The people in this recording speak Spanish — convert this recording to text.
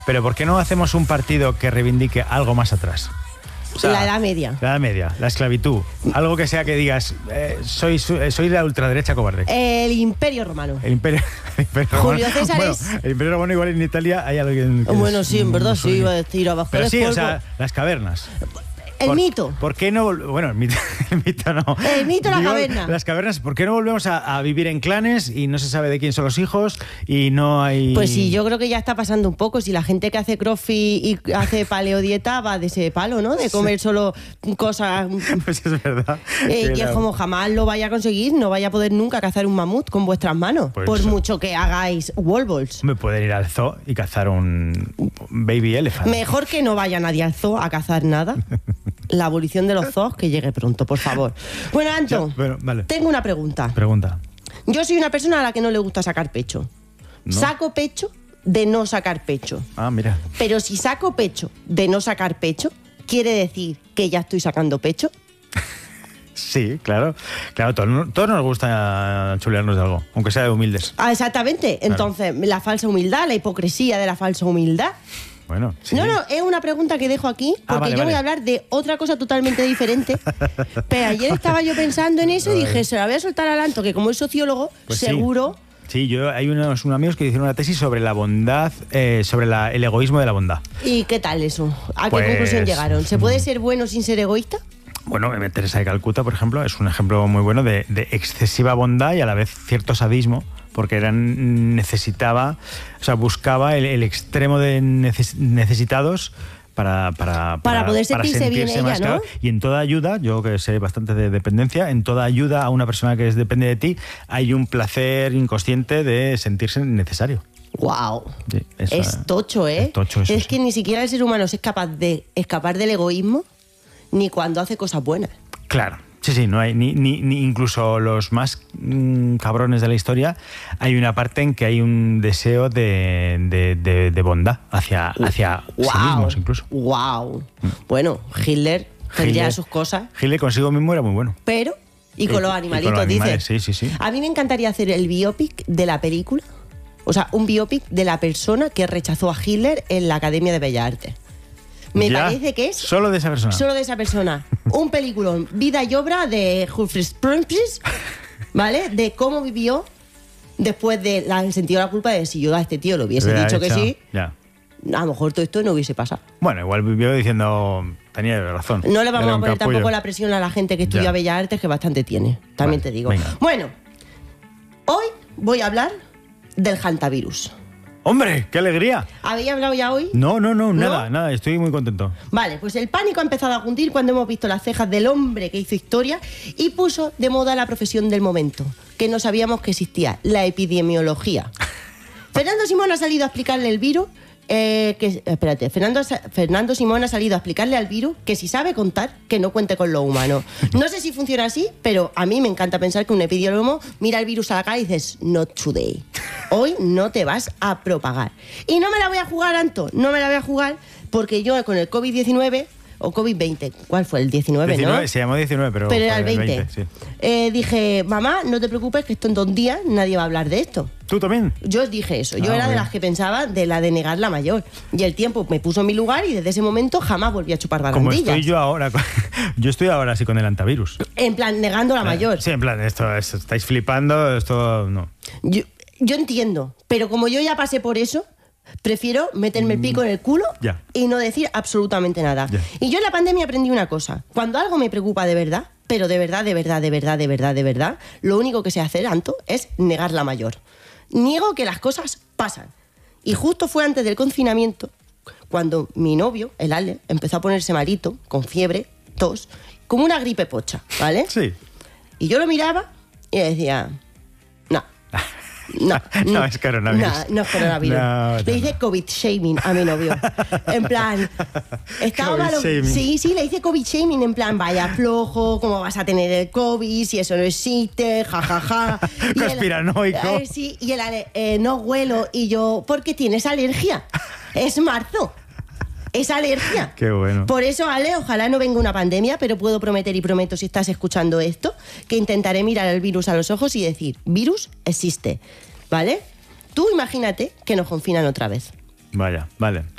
Pero ¿por qué no hacemos un partido que reivindique algo más atrás? O sea, la Edad Media. La Edad Media, la esclavitud. Algo que sea que digas, soy la ultraderecha cobarde. El Imperio Romano. El Imperio Romano. Julio César bueno, es... el Imperio Romano igual en Italia hay alguien que Bueno, sí, en verdad sí, iba a decir abajo. Pero sí, o sea, las cavernas. El mito. ¿Por qué no? Bueno, el mito no. El mito de la caverna. Las cavernas, ¿por qué no volvemos a vivir en clanes y no se sabe de quién son los hijos y no hay...? Pues sí, yo creo que ya está pasando un poco. Si la gente que hace crossfit y hace paleodieta va de ese palo, ¿no? De comer solo cosas... Pues es verdad. Y es como jamás lo vaya a conseguir, no vaya a poder nunca cazar un mamut con vuestras manos, pues por eso. Mucho que hagáis wall balls. Me pueden ir al zoo y cazar un baby elephant. Mejor que no vaya nadie al zoo a cazar nada. La abolición de los zoos que llegue pronto, por favor. Bueno, Anton, Ya, bueno, vale. tengo una pregunta. Pregunta. Yo soy una persona a la que no le gusta sacar pecho. ¿No? Saco pecho de no sacar pecho. Ah, mira. Pero si saco pecho de no sacar pecho, ¿quiere decir que ya estoy sacando pecho? Sí, claro. Claro, todos nos gusta chulearnos de algo, aunque sea de humildes. Ah, exactamente. Entonces, la falsa humildad, la hipocresía de la falsa humildad. Bueno, sí. No, es una pregunta que dejo aquí porque vale, yo voy vale. a hablar de otra cosa totalmente diferente. Pero ayer estaba yo pensando en eso y dije, se la voy a soltar al Anto, que como es sociólogo, Pues sí. seguro... Sí, hay unos amigos que hicieron una tesis sobre la bondad, sobre el egoísmo de la bondad. ¿Y qué tal eso? ¿A qué Pues, conclusión llegaron? ¿Se puede ser bueno sin ser egoísta? Bueno, Teresa de Calcuta, por ejemplo, es un ejemplo muy bueno de excesiva bondad y a la vez cierto sadismo, porque necesitaba, o sea, buscaba el extremo de necesitados para poder sentirse bien ella, más ¿no? claro. Y en toda ayuda, yo que sé bastante de dependencia, en toda ayuda a una persona que depende de ti, hay un placer inconsciente de sentirse necesario. ¡Guau! Sí, es tocho, ¿eh? Es tocho eso, es sí. que ni siquiera el ser humano es capaz de escapar del egoísmo ni cuando hace cosas buenas. Claro. Sí, no hay ni incluso los más cabrones de la historia, hay una parte en que hay un deseo de bondad hacia sí mismos incluso. ¡Wow! Bueno, Hitler tendría sus cosas, Hitler consigo mismo era muy bueno. pero... Y con los animalitos, con los dice. animales, sí. A mí me encantaría hacer el biopic de la película, o sea, un biopic de la persona que rechazó a Hitler en la Academia de Bellas Artes. Me Ya, parece que es... solo de esa persona. Solo de esa persona. Un peliculón, vida y obra de Humphrey Prentice, ¿vale? De cómo vivió después de el sentido de la culpa de si yo a este tío lo hubiese dicho que sí, Ya. a lo mejor todo esto no hubiese pasado. Bueno, igual vivió diciendo, tenía razón. No le vamos Era a un poner capullo. tampoco la presión a la gente que estudia Ya. Bellas Artes, que bastante tiene, también Vale, te digo. venga. Bueno, hoy voy a hablar del hantavirus. ¡Hombre, qué alegría! ¿Habéis hablado ya hoy? No, nada, estoy muy contento. Vale, pues el pánico ha empezado a cundir cuando hemos visto las cejas del hombre que hizo historia y puso de moda la profesión del momento, que no sabíamos que existía, la epidemiología. Fernando Simón ha salido a explicarle el virus, Fernando Simón ha salido a explicarle al virus que si sabe contar, que no cuente con lo humano. No sé si funciona así, pero a mí me encanta pensar que un epidemiólogo mira el virus a la cara y dices, not today. Hoy no te vas a propagar. Y no me la voy a jugar, Anto, no me la voy a jugar porque yo con el COVID-19 o COVID-20, ¿cuál fue? El 19, 19, ¿no? se llamó 19, pero Pero era el fue 20. sí. Dije, mamá, no te preocupes que esto en 2 días nadie va a hablar de esto. ¿Tú también? Yo os dije eso. Yo Ah, era de bien. las que pensaba de la de negar la mayor. Y el tiempo me puso en mi lugar y desde ese momento jamás volví a chupar Como barandillas. estoy yo ahora, yo estoy ahora así con el antivirus. En plan, negando la mayor. Sí, en plan, esto estáis flipando, esto no. Yo entiendo, pero como yo ya pasé por eso, prefiero meterme el pico en el culo Ya. y no decir absolutamente nada. Ya. Y yo en la pandemia aprendí una cosa. Cuando algo me preocupa de verdad, pero de verdad, lo único que sé hacer, Anto, es negar la mayor. Niego que las cosas pasan. Y justo fue antes del confinamiento, cuando mi novio, el Ale, empezó a ponerse malito, con fiebre, tos, como una gripe pocha, ¿vale? Sí. Y yo lo miraba y le decía, No, es coronavirus. No es coronavirus. No. Le hice COVID shaming a mi novio. En plan, estaba COVID malo. shaming. Sí, le hice COVID shaming. En plan, vaya flojo, ¿cómo vas a tener el COVID si eso no existe? Ja. Y él, Conspiranoico. sí, y él, no huelo. Y yo, ¿por qué tienes alergia? Es marzo. Es alergia. Qué bueno. Por eso, Ale, ojalá no venga una pandemia, pero puedo prometer y prometo, si estás escuchando esto, que intentaré mirar el virus a los ojos y decir, virus existe, ¿vale? Tú imagínate que nos confinan otra vez. Vaya, vale.